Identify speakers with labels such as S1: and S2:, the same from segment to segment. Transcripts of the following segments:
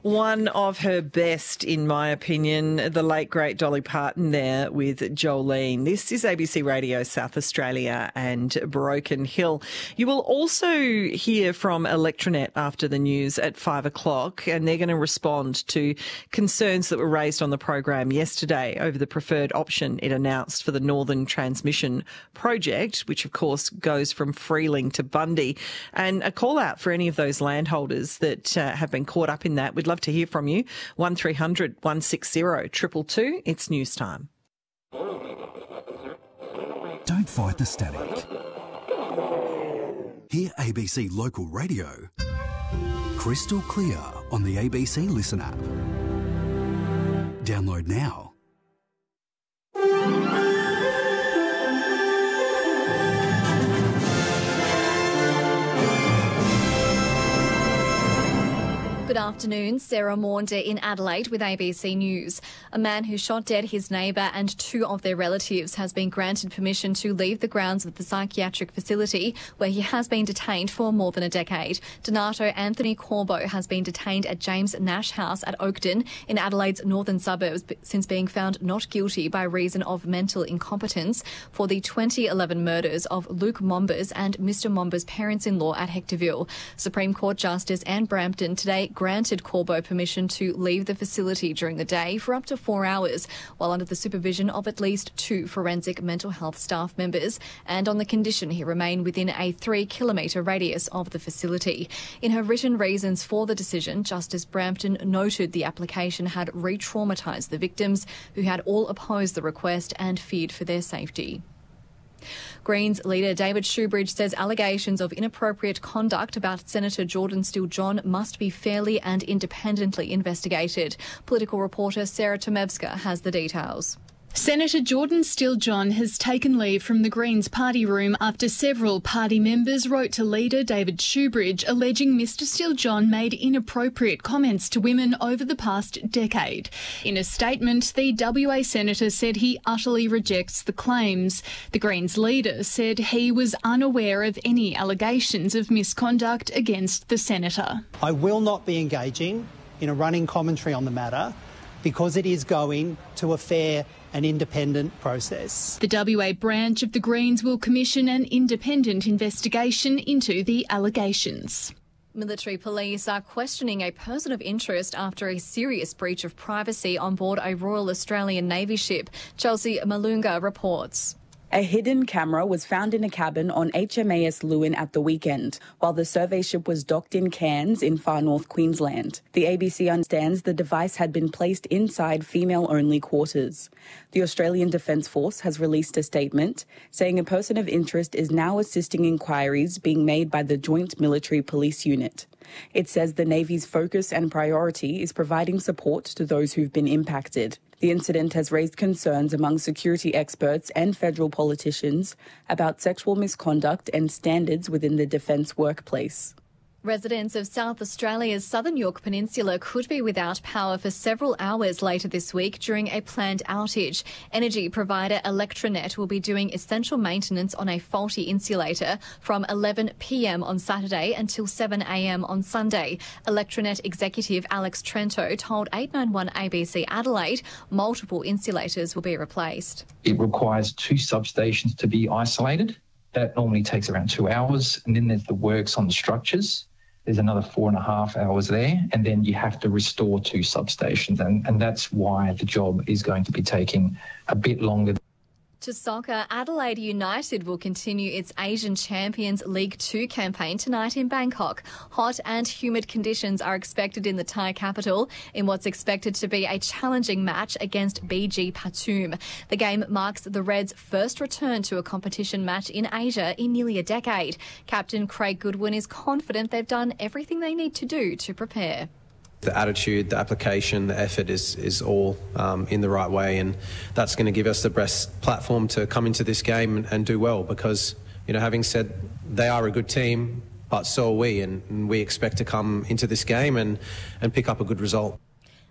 S1: One of her best, in my opinion, the late, great Dolly Parton there with Jolene. This is ABC Radio South Australia and Broken Hill. You will also hear from Electronet after the news at 5 o'clock, and they're going to respond to concerns that were raised on the program yesterday over the preferred option it announced for the Northern Transmission Project, which of course goes from Freeling to Bundy, and a call out for any of those landholders that have been caught up in that. We'd love to hear from you. 1300 160 222. It's news time.
S2: Don't fight the static. Hear ABC Local Radio crystal clear on the ABC Listen app. Download now.
S3: Good afternoon, Sarah Maunder in Adelaide with ABC News. A man who shot dead his neighbour and two of their relatives has been granted permission to leave the grounds of the psychiatric facility where he has been detained for more than a decade. Donato Anthony Corbo has been detained at James Nash House at Oakden in Adelaide's northern suburbs since being found not guilty by reason of mental incompetence for the 2011 murders of Luke Mombers and Mr Mombers' parents-in-law at Hectorville. Supreme Court Justice Anne Brampton today granted Corbo permission to leave the facility during the day for up to 4 hours, while under the supervision of at least 2 forensic mental health staff members, and on the condition he remain within a 3-kilometre radius of the facility. In her written reasons for the decision, Justice Brampton noted the application had re-traumatised the victims, who had all opposed the request and feared for their safety. Greens leader David Shoebridge says allegations of inappropriate conduct about Senator Jordan Steele-John must be fairly and independently investigated. Political reporter Sarah Tomevska has the details.
S4: Senator Jordan Steele-John has taken leave from the Greens party room after several party members wrote to leader David Shoebridge alleging Mr Steele-John made inappropriate comments to women over the past decade. In a statement, the WA senator said he utterly rejects the claims. The Greens leader said he was unaware of any allegations of misconduct against the senator.
S5: I will not be engaging in a running commentary on the matter because it is going to a fair and independent process.
S4: The WA branch of the Greens will commission an independent investigation into the allegations.
S3: Military police are questioning a person of interest after a serious breach of privacy on board a Royal Australian Navy ship. Chelsea Malunga reports.
S6: A hidden camera was found in a cabin on HMAS Lewin at the weekend, while the survey ship was docked in Cairns in far north Queensland. The ABC understands the device had been placed inside female-only quarters. The Australian Defence Force has released a statement saying a person of interest is now assisting inquiries being made by the Joint Military Police Unit. It says the Navy's focus and priority is providing support to those who've been impacted. The incident has raised concerns among security experts and federal politicians about sexual misconduct and standards within the defence workplace.
S3: Residents of South Australia's Southern Yorke Peninsula could be without power for several hours later this week during a planned outage. Energy provider Electronet will be doing essential maintenance on a faulty insulator from 11 p.m. on Saturday until 7 a.m. on Sunday. Electronet executive Alex Trento told 891 ABC Adelaide multiple insulators will be replaced.
S7: It requires 2 substations to be isolated. That normally takes around 2 hours. And then there's the works on the structures. There's another 4.5 hours there, and then you have to restore 2 substations, and that's why the job is going to be taking a bit longer.
S3: To soccer, Adelaide United will continue its Asian Champions League 2 campaign tonight in Bangkok. Hot and humid conditions are expected in the Thai capital in what's expected to be a challenging match against BG Pathum. The game marks the Reds' first return to a competition match in Asia in nearly a decade. Captain Craig Goodwin is confident they've done everything they need to do to prepare.
S8: The attitude, the application, the effort is all in the right way, and that's going to give us the best platform to come into this game and do well because, having said they are a good team, but so are we, and we expect to come into this game and pick up a good result.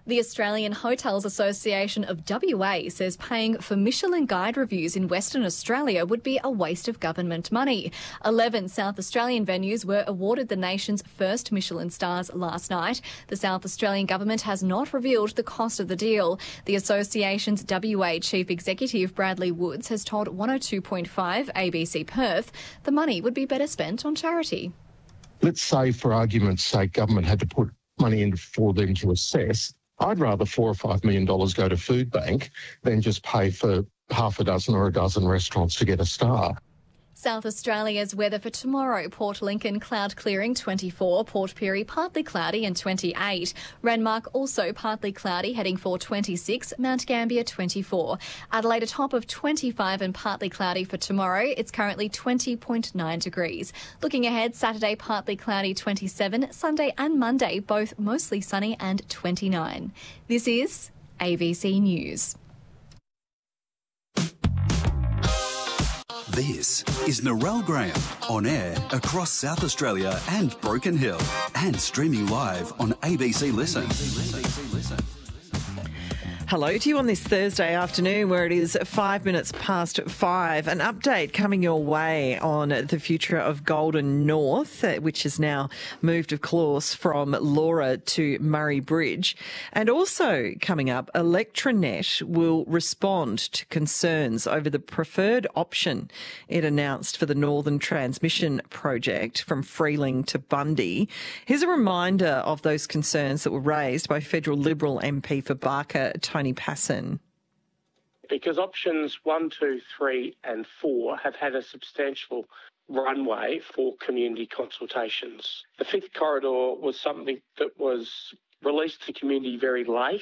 S3: The Australian Hotels Association of WA says paying for Michelin Guide reviews in Western Australia would be a waste of government money. 11 South Australian venues were awarded the nation's first Michelin stars last night. The South Australian government has not revealed the cost of the deal. The association's WA Chief Executive Bradley Woods has told 102.5 ABC Perth the money would be better spent on charity.
S9: Let's say, for argument's sake, government had to put money in for them to assess. I'd rather $4 or $5 million go to Food Bank than just pay for half a dozen or a dozen restaurants to get a star.
S3: South Australia's weather for tomorrow: Port Lincoln cloud clearing 24, Port Pirie partly cloudy and 28, Renmark also partly cloudy heading for 26, Mount Gambier 24, Adelaide a top of 25 and partly cloudy for tomorrow. It's currently 20.9 degrees. Looking ahead, Saturday partly cloudy 27, Sunday and Monday both mostly sunny and 29. This is ABC News.
S2: This is Narelle Graham, on air across South Australia and Broken Hill, and streaming live on ABC Listen.
S1: Hello to you on this Thursday afternoon, where it is 5 minutes past 5. An update coming your way on the future of Golden North, which has now moved, of course, from Laura to Murray Bridge. And also coming up, Electranet will respond to concerns over the preferred option it announced for the Northern Transmission Project from Freeling to Bundy. Here's a reminder of those concerns that were raised by federal Liberal MP for Barker, Tony Passon.
S10: Because options 1, 2, 3 and 4 have had a substantial runway for community consultations. The fifth corridor was something that was released to community very late,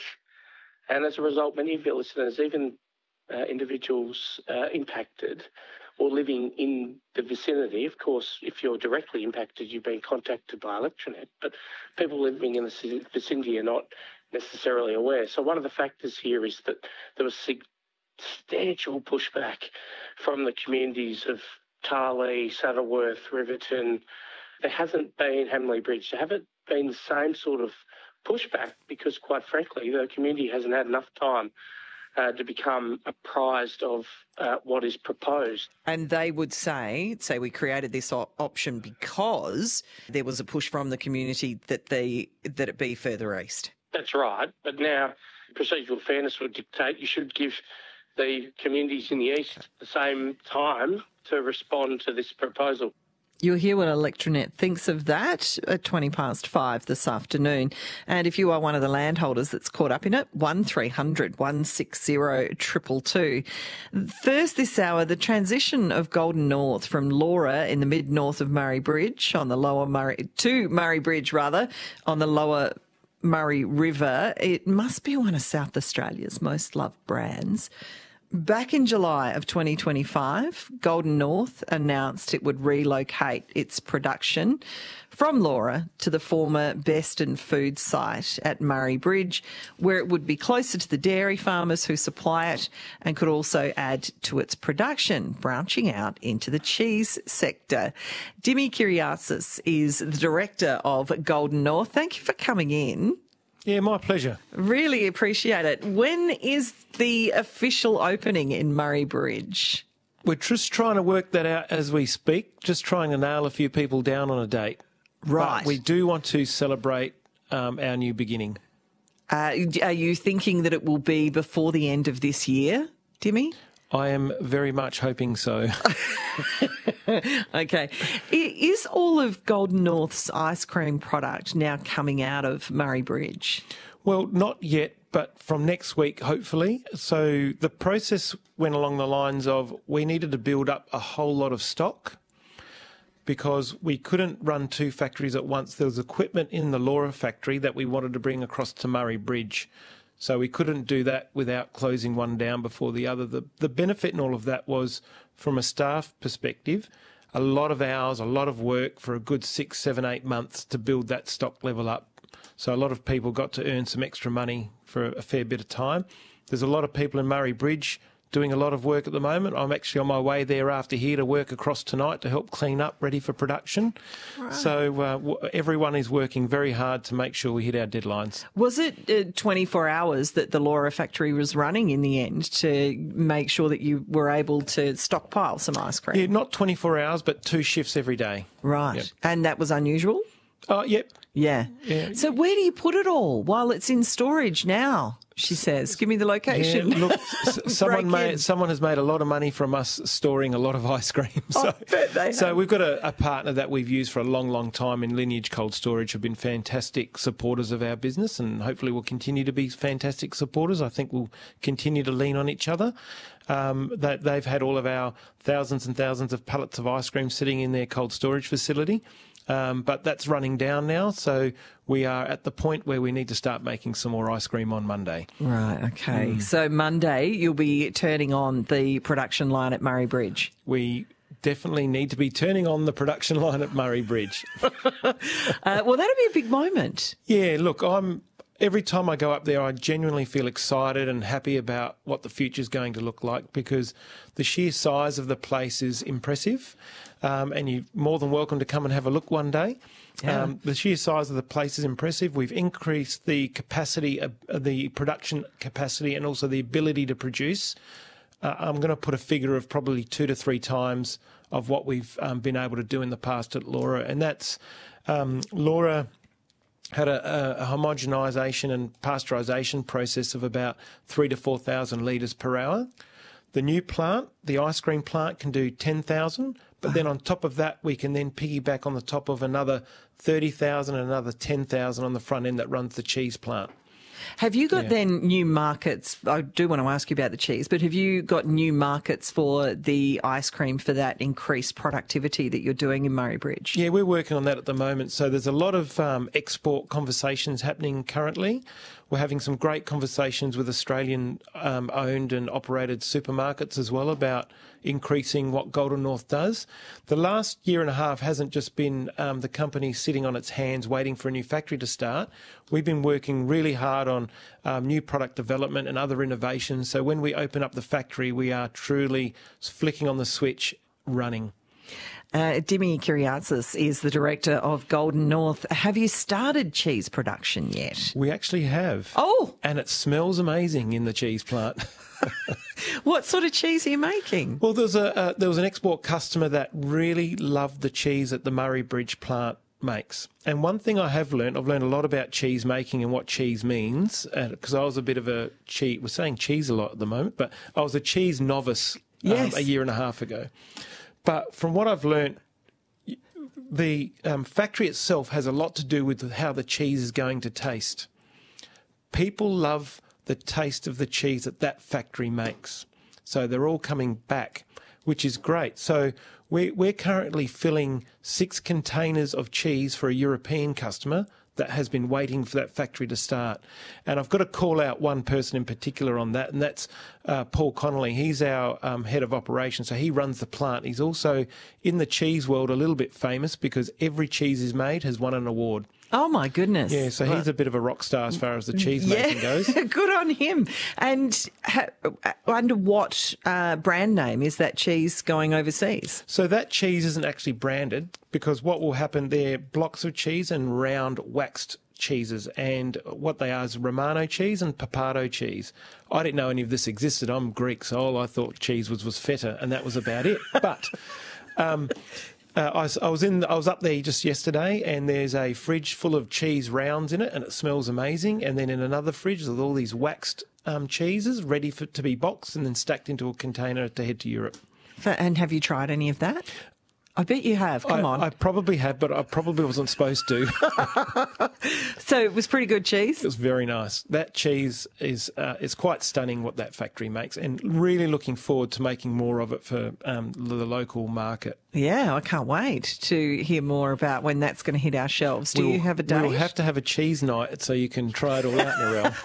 S10: and as a result, many of your listeners, even individuals impacted or living in the vicinity, of course, if you're directly impacted, you've been contacted by Electranet, but people living in the vicinity are not necessarily aware. So one of the factors here is that there was substantial pushback from the communities of Tarlee, Saddleworth, Riverton. There hasn't been Hamley Bridge. There haven't been the same sort of pushback because, quite frankly, the community hasn't had enough time to become apprised of what is proposed.
S1: And they would say we created this option because there was a push from the community that it be further east.
S10: That's right. But now procedural fairness would dictate you should give the communities in the east the same time to respond to this proposal.
S1: You'll hear what Electranet thinks of that at 5:20 this afternoon. And if you are one of the landholders that's caught up in it, 1300 160 222. First this hour, the transition of Golden North from Laura in the mid-north of Murray Bridge on the lower Murray to Murray Bridge on the lower Murray River. It must be one of South Australia's most loved brands. Back in July of 2025, Golden North announced it would relocate its production from Laura to the former Beston Food site at Murray Bridge, where it would be closer to the dairy farmers who supply it and could also add to its production, branching out into the cheese sector. Dimi Kyriasis is the director of Golden North. Thank you for coming in.
S11: Yeah, my pleasure.
S1: Really appreciate it. When is the official opening in Murray Bridge?
S11: We're just trying to work that out as we speak, just trying to nail a few people down on a date.
S1: Right.
S11: But we do want to celebrate our new beginning.
S1: Are you thinking that it will be before the end of this year, Timmy?
S11: I am very much hoping so.
S1: Okay. Is all of Golden North's ice cream product now coming out of Murray Bridge?
S11: Well, not yet, but from next week, hopefully. So the process went along the lines of we needed to build up a whole lot of stock because we couldn't run two factories at once. There was equipment in the Laura factory that we wanted to bring across to Murray Bridge. So we couldn't do that without closing one down before the other. The benefit in all of that was, from a staff perspective, a lot of hours, a lot of work for a good 6, 7, 8 months to build that stock level up. So a lot of people got to earn some extra money for a fair bit of time. There's a lot of people in Murray Bridge doing a lot of work at the moment. I'm actually on my way there after here to work across tonight to help clean up, ready for production. Right. So everyone is working very hard to make sure we hit our deadlines.
S1: Was it 24 hours that the Laura factory was running in the end to make sure that you were able to stockpile some ice cream?
S11: Yeah, not 24 hours, but 2 shifts every day.
S1: Right. Yep. And that was unusual?
S11: Oh, yep.
S1: Yeah. So where do you put it all while it's in storage now? She says, give me the location.
S11: Yeah, look, someone has made a lot of money from us storing a lot of ice cream. So we've got a partner that we've used for a long, long time in Lineage Cold Storage, have been fantastic supporters of our business, and hopefully will continue to be fantastic supporters. I think we'll continue to lean on each other. They've had all of our thousands and thousands of pallets of ice cream sitting in their cold storage facility. But that's running down now, so we are at the point where we need to start making some more ice cream on Monday.
S1: Right, okay. So Monday you'll be turning on the production line at Murray Bridge.
S11: We definitely need to be turning on the production line at Murray Bridge.
S1: Well, that'll be a big moment.
S11: Yeah, look, every time I go up there, I genuinely feel excited and happy about what the future is going to look like, because the sheer size of the place is impressive. And you're more than welcome to come and have a look one day. Yeah. The sheer size of the place is impressive. We've increased the capacity, the production capacity, and also the ability to produce. I'm going to put a figure of probably 2 to 3 times of what we've been able to do in the past at Laura. And that's Laura had a homogenisation and pasteurisation process of about 3,000 to 4,000 litres per hour. The new plant, the ice cream plant, can do 10,000, but then on top of that, we can then piggyback on the top of another 30,000 and another 10,000 on the front end that runs the cheese plant.
S1: Have you got then new markets? I do want to ask you about the cheese, but have you got new markets for the ice cream for that increased productivity that you're doing in Murray Bridge?
S11: Yeah, we're working on that at the moment. So there's a lot of export conversations happening currently. We're having some great conversations with Australian owned and operated supermarkets as well about increasing what Golden North does. The last year and a half hasn't just been the company sitting on its hands waiting for a new factory to start. We've been working really hard on new product development and other innovations. So when we open up the factory, we are truly flicking on the switch, running.
S1: Dimi Kyriazis is the director of Golden North. Have you started cheese production yet?
S11: We actually have.
S1: Oh!
S11: And it smells amazing in the cheese plant.
S1: What sort of cheese are you making?
S11: Well, there was an export customer that really loved the cheese that the Murray Bridge plant makes. And one thing I've learned a lot about cheese making and what cheese means, because I was a bit of a we're saying cheese a lot at the moment, but I was a cheese novice a year and a half ago. But from what I've learned, the factory itself has a lot to do with how the cheese is going to taste. People love the taste of the cheese that factory makes. So they're all coming back, which is great. So we're currently filling 6 containers of cheese for a European customer that has been waiting for that factory to start. And I've got to call out one person in particular on that, and that's Paul Connolly. He's our head of operations, so he runs the plant. He's also, in the cheese world, a little bit famous because every cheese he's made has won an award.
S1: Oh, my goodness.
S11: Yeah, so he's a bit of a rock star as far as the cheese making goes.
S1: Good on him. And under what brand name is that cheese going overseas?
S11: So that cheese isn't actually branded, because what will happen, they're blocks of cheese and round waxed cheeses, and what they are is Romano cheese and Papato cheese. I didn't know any of this existed. I'm Greek, so all I thought cheese was feta, and that was about it. But I was up there just yesterday, and there's a fridge full of cheese rounds in it, and it smells amazing. And then in another fridge, there's all these waxed cheeses ready to be boxed and then stacked into a container to head to Europe.
S1: And have you tried any of that? I bet you have. Come on.
S11: I probably have, but I probably wasn't supposed to.
S1: So it was pretty good cheese?
S11: It was very nice. That cheese is quite stunning what that factory makes, and really looking forward to making more of it for the local market.
S1: Yeah, I can't wait to hear more about when that's going to hit our shelves. Do you have a date?
S11: We'll have to have a cheese night so you can try it all out, Narelle.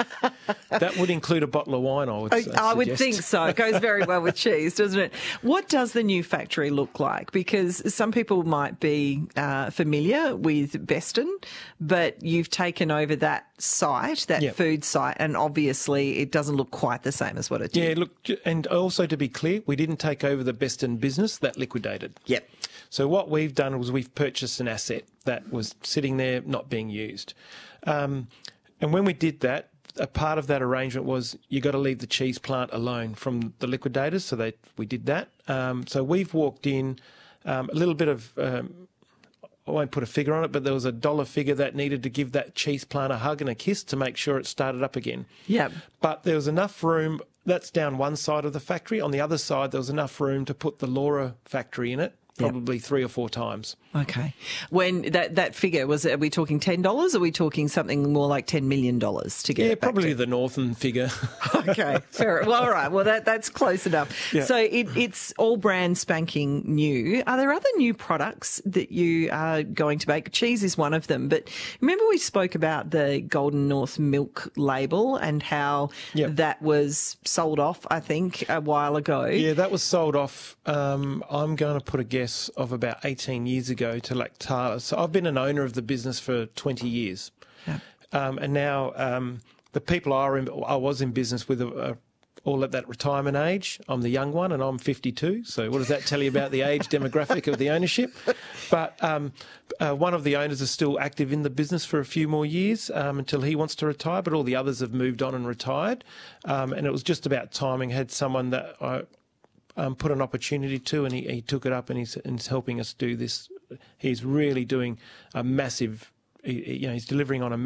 S11: That would include a bottle of wine, I would
S1: I would
S11: suggest.
S1: think so. It goes very well with cheese, doesn't it? What does the new factory look like? Because some people might be familiar with Beston, but you've taken over that site, that food site, and obviously it doesn't look quite the same as what it did.
S11: Yeah, look, and also to be clear, we didn't take over the Beston business, that liquidated.
S1: Yep.
S11: So what we've done was we've purchased an asset that was sitting there not being used. And when we did that, a part of that arrangement was you got to leave the cheese plant alone from the liquidators, so we did that. So we've walked in a little bit of... I won't put a figure on it, but there was a dollar figure that needed to give that cheese plant a hug and a kiss to make sure it started up again.
S1: Yeah.
S11: But there was enough room. That's down one side of the factory. On the other side, there was enough room to put the Laura factory in it, probably 3 or 4 times.
S1: Okay. When that figure, are we talking $10? Or are we talking something more like $10 million to get it back
S11: probably
S1: to?
S11: the northern figure.
S1: Okay, fair. Well, all right. Well, that's close enough.
S11: Yeah.
S1: So it's all brand spanking new. Are there other new products that you are going to make? Cheese is one of them. But remember we spoke about the Golden North milk label and how that was sold off, I think, a while ago.
S11: Yeah, that was sold off, I'm going to put a guess, of about 18 years ago to Lactalis. So I've been an owner of the business for 20 years.
S1: Yeah.
S11: And now the people I was in business with are all at that retirement age. I'm the young one and I'm 52. So what does that tell you about the age demographic of the ownership? But one of the owners is still active in the business for a few more years until he wants to retire, but all the others have moved on and retired. And it was just about timing. Had someone that I put an opportunity to, and he took it up, and he's helping us do this. He's really doing a massive, he's delivering on a